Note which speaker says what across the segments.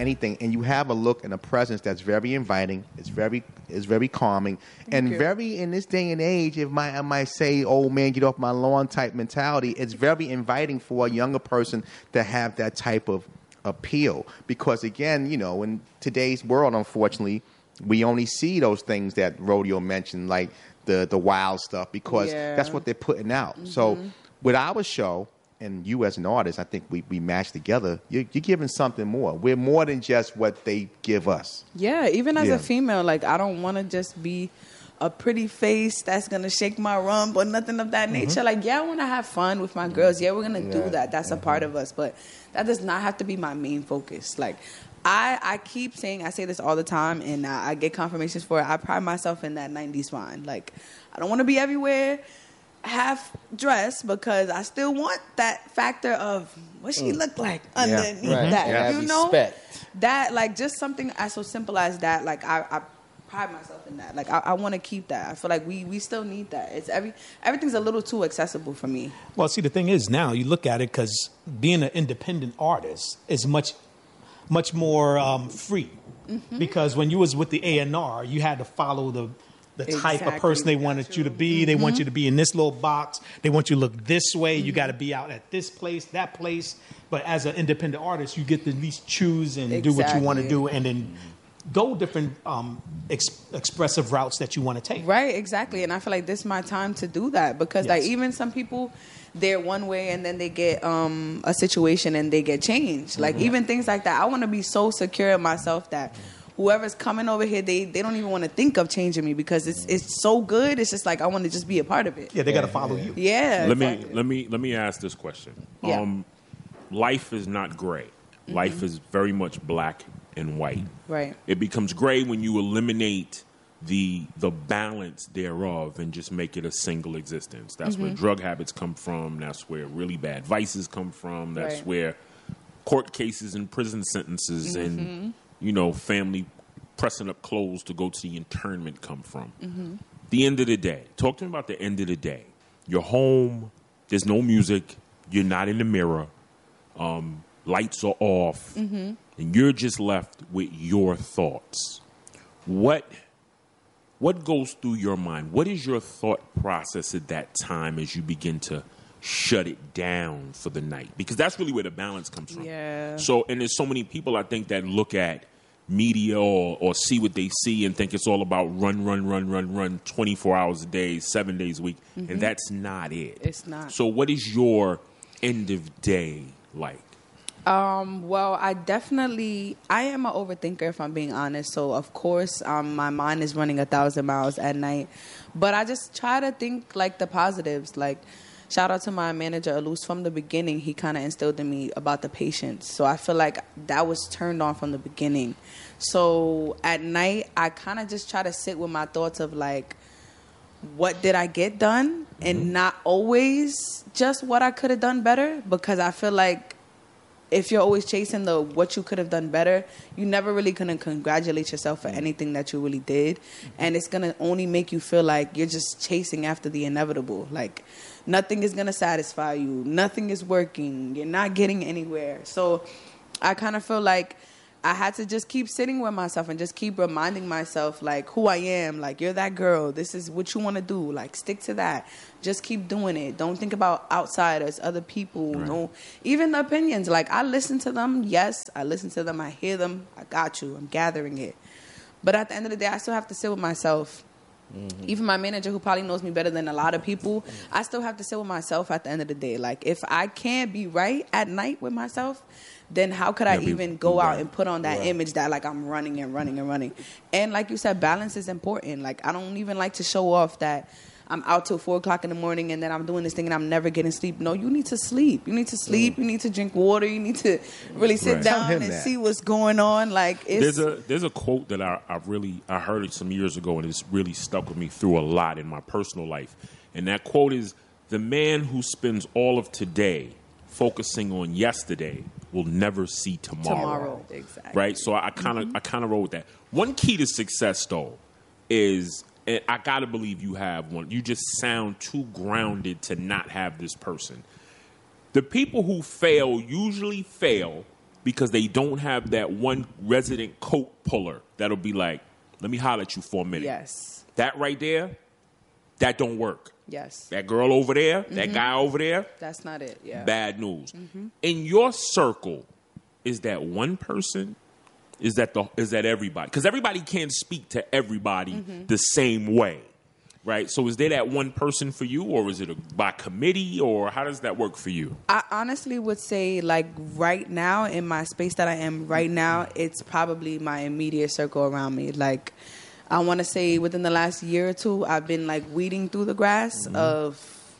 Speaker 1: anything, and you have a look and a presence that's very inviting. It's very calming, and very, in this day and age, I might say, "Old man, get off my lawn" type mentality. It's very inviting for a younger person to have that type of appeal, because again, in today's world, unfortunately, we only see those things that Rodeo mentioned, like the wild stuff, because that's what they're putting out. So with our show, and you as an artist, I think we match together. You're giving something more. We're more than just what they give us.
Speaker 2: Yeah, even as a female, like, I don't want to just be a pretty face that's going to shake my rump or nothing of that nature. Like, I want to have fun with my girls. Yeah, we're going to do that. That's a part of us. But that does not have to be my main focus. Like, I keep saying, I say this all the time, and I get confirmations for it. I pride myself in that 90s fine. Like, I don't want to be everywhere half dressed, because I still want that factor of what she look like underneath that.
Speaker 3: Yeah,
Speaker 2: you know?
Speaker 3: respect.
Speaker 2: That, like, just something as so simple as that. Like, I pride myself in that. Like, I want to keep that. I feel like we still need that. It's everything's a little too accessible for me.
Speaker 4: Well, see, the thing is, now you look at it, because being an independent artist is much more free. Because when you was with the A&R, you had to follow the type of person they wanted you to be. They want you to be in this little box. They want you to look this way. You got to be out at this place, that place. But as an independent artist, you get to at least choose and do what you want to do, and then go different expressive routes that you want to take.
Speaker 2: Right, exactly. And I feel like this is my time to do that, because like, even some people, they're one way and then they get a situation and they get changed. Like, even things like that. I want to be so secure in myself that whoever's coming over here, they don't even want to think of changing me, because it's so good. It's just like, I want to just be a part of it.
Speaker 4: Yeah, they got to follow you.
Speaker 2: Yeah.
Speaker 5: Let me ask this question.
Speaker 2: Yeah.
Speaker 5: Life is not gray. Life is very much black and white.
Speaker 2: Right.
Speaker 5: It becomes gray when you eliminate the balance thereof and just make it a single existence. That's where drug habits come from. That's where really bad vices come from. That's where court cases and prison sentences and family pressing up clothes to go to the internment come from. The end of the day. Talk to me about the end of the day. You're home. There's no music. You're not in the mirror. Lights are off. And you're just left with your thoughts. What goes through your mind? What is your thought process at that time as you begin to shut it down for the night? Because that's really where the balance comes from.
Speaker 2: Yeah.
Speaker 5: So, and there's so many people, I think, that look at media or see what they see and think it's all about run 24 hours a day, 7 days a week. And that's not it.
Speaker 2: It's not.
Speaker 5: So what is your end of day like?
Speaker 2: Well, I am an overthinker, if I'm being honest. So, of course, my mind is running 1,000 miles at night. But I just try to think, like, the positives. Like, shout out to my manager, Alus. From the beginning, he kind of instilled in me about the patience. So I feel like that was turned on from the beginning. So at night, I kind of just try to sit with my thoughts of, like, what did I get done? And not always just what I could have done better. Because I feel like if you're always chasing the what you could have done better, you never really gonna congratulate yourself for anything that you really did. And it's gonna only make you feel like you're just chasing after the inevitable. Like, nothing is gonna satisfy you. Nothing is working. You're not getting anywhere. So I kind of feel like I had to just keep sitting with myself and just keep reminding myself, like, who I am. Like, you're that girl. This is what you want to do. Like, stick to that. Just keep doing it. Don't think about outsiders, other people.
Speaker 5: Right.
Speaker 2: No, even the opinions. Like, I listen to them. Yes, I listen to them. I hear them. I got you. I'm gathering it. But at the end of the day, I still have to sit with myself. Even my manager, who probably knows me better than a lot of people, I still have to sit with myself at the end of the day. Like, if I can't be right at night with myself, then how could I even go out and put on that image that, like, I'm running and running and running? And like you said, balance is important. Like, I don't even like to show off that I'm out till 4 o'clock in the morning and then I'm doing this thing and I'm never getting sleep. No, you need to sleep. You need to sleep. You need to drink water. You need to really sit down and see what's going on. Like, it's...
Speaker 5: There's a quote that I heard it some years ago, and it's really stuck with me through a lot in my personal life. And that quote is, "The man who spends all of today focusing on yesterday will never see tomorrow."
Speaker 2: Exactly.
Speaker 5: Right? So I kind of roll with that. One key to success, though, is, and I got to believe you have one. You just sound too grounded to not have this person. The people who fail usually fail because they don't have that one resident coat puller that'll be like, let me holler at you for a minute.
Speaker 2: Yes.
Speaker 5: That right there, that don't work.
Speaker 2: Yes.
Speaker 5: That girl over there, that guy over there,
Speaker 2: that's not it. Yeah.
Speaker 5: bad news. In your circle, is that one person? Is that everybody? Because everybody can't speak to everybody the same way, right? So is there that one person for you, or is it by committee, or how does that work for you?
Speaker 2: I honestly would say, like, right now, in my space that I am right now, it's probably my immediate circle around me. Like, I want to say within the last year or two, I've been, like, weeding through the grass of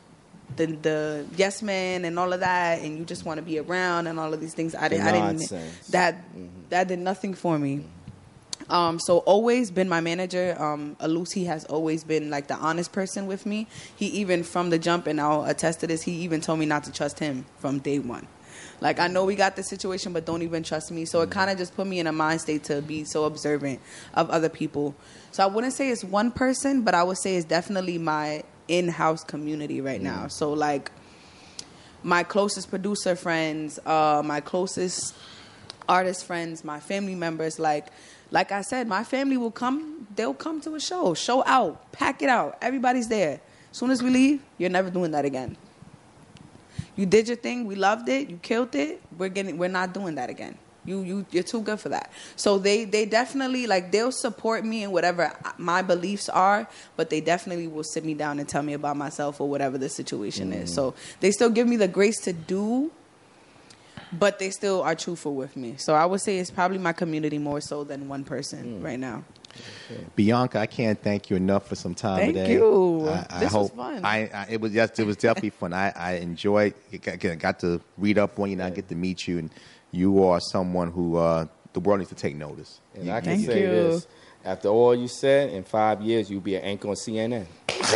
Speaker 2: the yes men and all of that, and you just want to be around and all of these things. I didn't that did nothing for me. So always been my manager. Alusi has always been like the honest person with me. He even from the jump, and I'll attest to this, he even told me not to trust him from day one. Like, I know we got this situation, but don't even trust me. So it kind of just put me in a mind state to be so observant of other people. So I wouldn't say it's one person, but I would say it's definitely my in-house community right now. So, like, my closest producer friends, my closest artist friends, my family members, like I said, my family will come. They'll come to a show out, pack it out. Everybody's there. As soon as we leave, you're never doing that again. You did your thing. We loved it. You killed it. We're not doing that again. You're too good for that. So they definitely, like, they'll support me in whatever my beliefs are, but they definitely will sit me down and tell me about myself or whatever the situation is. So they still give me the grace to do, but they still are truthful with me. So I would say it's probably my community more so than one person right now.
Speaker 1: Bianca, I can't thank you enough for some time today.
Speaker 2: Thank you.
Speaker 1: I hope,
Speaker 2: was fun.
Speaker 1: It was definitely fun. I enjoyed. Got to read up on you, and I get to meet you, and you are someone who the world needs to take notice.
Speaker 3: And I can say this: after all you said, in 5 years you'll be an anchor on CNN.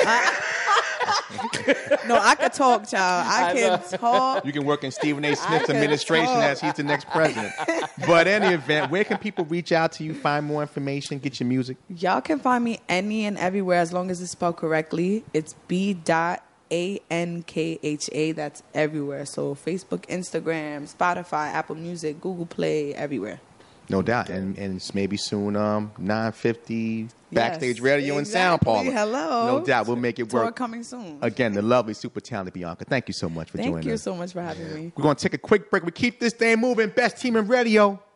Speaker 2: No, I could talk, child. I can talk.
Speaker 1: You can work in Stephen A. Smith's administration as he's the next president. But in any event, where can people reach out to you, find more information, get your music?
Speaker 2: Y'all can find me any and everywhere as long as it's spelled correctly. It's B.ANKHA. That's everywhere. So Facebook, Instagram, Spotify, Apple Music, Google Play, everywhere.
Speaker 1: No doubt. And it's maybe soon 950 Backstage Radio and Sound Parlor.
Speaker 2: Hello.
Speaker 1: No doubt. We'll make it work.
Speaker 2: Tour coming soon.
Speaker 1: Again, the lovely, super talented Bianca. Thank you so much for joining us.
Speaker 2: Thank you so much for having me.
Speaker 1: We're going to take a quick break. We keep this thing moving. Best team in radio.